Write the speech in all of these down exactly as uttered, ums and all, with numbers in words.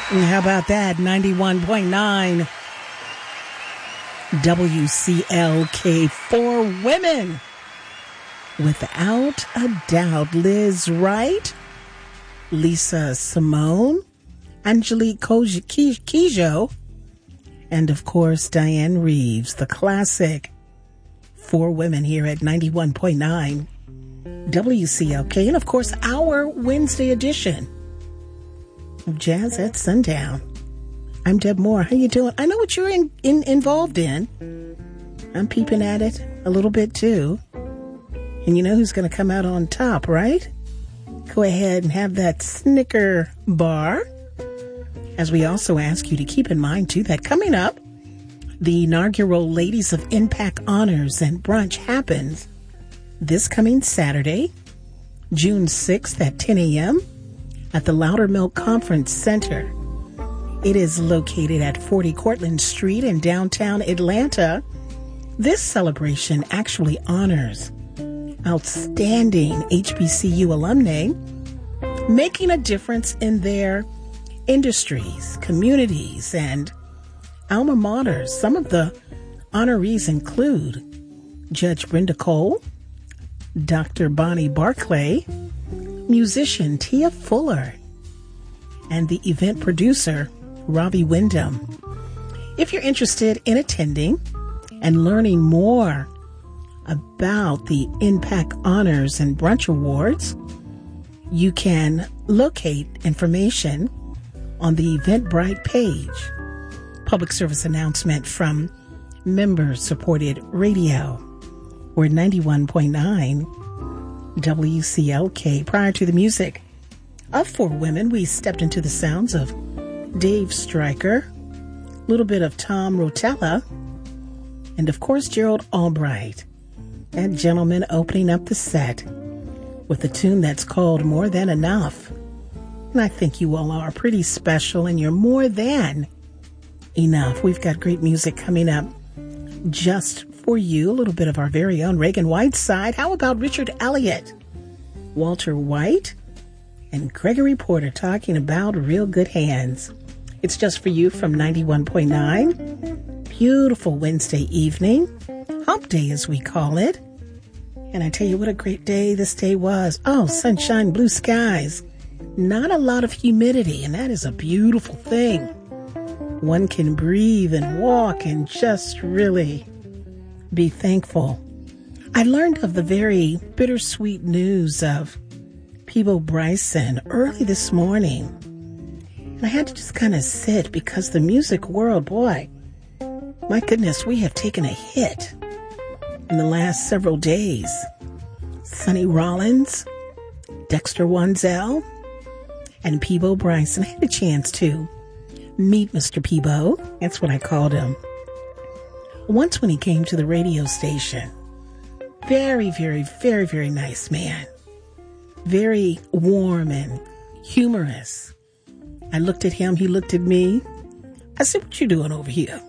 How about that? ninety-one point nine W C L K for women. Without a doubt, Liz Wright, Lisa Simone, Angelique Kidjo, and of course, Diane Reeves, the classic for women here at ninety-one point nine W C L K. And of course, our Wednesday edition of Jazz at Sundown. I'm Deb Moore. How you doing? I know what you're in, in, involved in. I'm peeping at it a little bit too. And you know who's going to come out on top, right? Go ahead and have that Snicker bar. As we also ask you to keep in mind too that coming up, the inaugural Ladies of Impact Honors and Brunch happens this coming Saturday, June sixth at ten a.m. at the Loudermilk Conference Center. It is located at forty Cortlandt Street in downtown Atlanta. This celebration actually honors outstanding H B C U alumni making a difference in their industries, communities, and alma maters. Some of the honorees include Judge Brenda Cole, Doctor Bonnie Barclay, musician Tia Fuller, and the event producer Robbie Wyndham. If you're interested in attending and learning more about the Impact Honors and Brunch Awards, you can locate information on the Eventbrite page. Public service announcement from member-supported radio. We're ninety-one point nine W C L K. Prior to the music of For Women, we stepped into the sounds of Dave Stryker, a little bit of Tom Rotella, and of course Gerald Albright. That gentleman opening up the set with a tune that's called More Than Enough. And I think you all are pretty special and you're more than enough. We've got great music coming up just for you. A little bit of our very own Reagan Whiteside. How about Richard Elliott, Walter White, and Gregory Porter talking about Real Good Hands. It's just for you from ninety-one point nine. Beautiful Wednesday evening. Hump Day, as we call it. And I tell you what a great day this day was. Oh, sunshine, blue skies. Not a lot of humidity, and that is a beautiful thing. One can breathe and walk and just really be thankful. I learned of the very bittersweet news of Peabo Bryson early this morning. And I had to just kind of sit because the music world, boy, my goodness, we have taken a hit in the last several days. Sonny Rollins, Dexter Wansel, and Peabo Bryson. I had a chance to meet Mister Peabo. That's what I called him. Once when he came to the radio station. Very, very, very, very nice man. Very warm and humorous. I looked at him. He looked at me. I said, "What you doing over here?"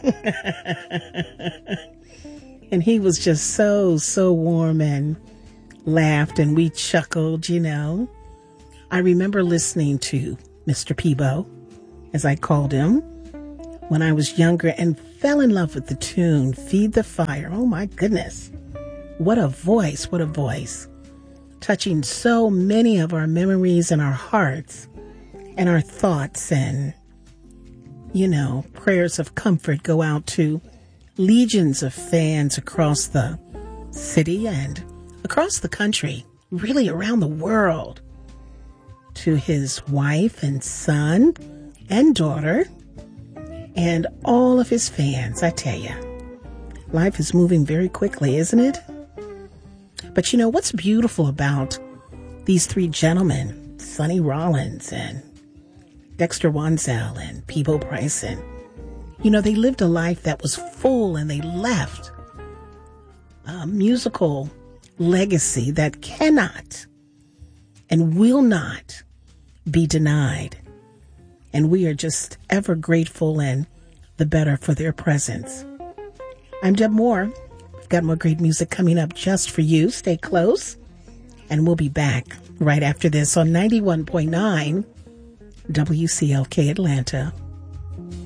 And he was just so, so warm and laughed and we chuckled, you know. I remember listening to Mister Peabo, as I called him, when I was younger and fell in love with the tune, Feed the Fire. Oh my goodness. What a voice, what a voice. Touching so many of our memories and our hearts and our thoughts, and, you know, prayers of comfort go out to legions of fans across the city and across the country, really around the world. To his wife and son and daughter and all of his fans, I tell you. Life is moving very quickly, isn't it? But you know, what's beautiful about these three gentlemen, Sonny Rollins and Dexter Wansel and Peabo Bryson, you know, they lived a life that was full and they left a musical legacy that cannot and will not be denied. And we are just ever grateful and the better for their presence. I'm Deb Moore. We've got more great music coming up just for you. Stay close. And we'll be back right after this on ninety-one point nine W C L K Atlanta.